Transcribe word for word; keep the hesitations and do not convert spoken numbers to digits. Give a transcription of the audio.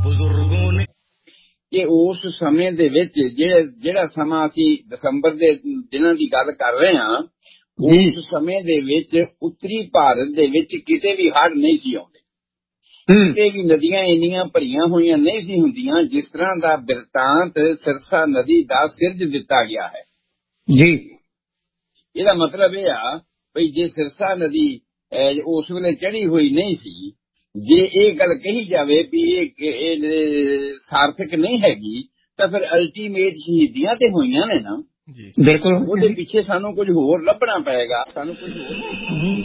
ਬਜ਼ੁਰਗੋਂ ਨੇ ਕਿ ਉਸ ਸਮੇਂ ਦੇ ਵਿੱਚ ਜਿਹੜੇ ਜਿਹੜਾ ਸਮਾਂ ਅਸੀਂ ਦਸੰਬਰ ਦੇ ਦਿਨਾਂ ਦੀ ਗੱਲ ਕਰ ਰਹੇ ਹਾਂ, ਉਸ ਸਮੇਂ ਦੇ ਵਿੱਚ ਉੱਤਰੀ ਭਾਰਤ ਦੇ ਵਿੱਚ ਕਿਤੇ ਵੀ ਹੜ੍ਹ ਨਹੀਂ ਸੀ ਆਉਂਦੇ, ਕਿਤੇ ਵੀ ਨਦੀਆਂ ਇੰਨੀਆਂ ਭਰੀਆਂ ਹੋਈਆਂ ਨਹੀਂ ਸੀ ਹੁੰਦੀਆਂ ਜਿਸ ਤਰ੍ਹਾਂ ਦਾ ਬਿਰਤਾਂਤ ਸਿਰਸਾ ਨਦੀ ਦਾ ਸਿਰਜ ਦਿੱਤਾ ਗਿਆ ਹੈ ਜੀ। ਇਹਦਾ ਮਤਲਬ ਇਹ ਆ ਬਈ ਜੇ ਸਿਰਸਾ ਨਦੀ ਉਸ ਵੇਲੇ ਚੜ੍ਹੀ ਹੋਈ ਨਹੀਂ ਸੀ, ਜੇ ਇਹ ਗੱਲ ਕਹੀ ਜਾਵੇ ਵੀ ਇਹ ਸਾਰਥਕ ਨਹੀਂ ਹੈਗੀ, ਤਾਂ ਫਿਰ ਅਲਟੀਮੇਟ ਸ਼ਹੀਦੀਆਂ ਤੇ ਹੋਈਆਂ ਨੇ ਨਾ। ਬਿਲਕੁਲ, ਉਹਦੇ ਪਿੱਛੇ ਸਾਨੂੰ ਕੁਝ ਹੋਰ ਲੱਭਣਾ ਪਏਗਾ, ਸਾਨੂੰ ਕੁਝ ਹੋਰ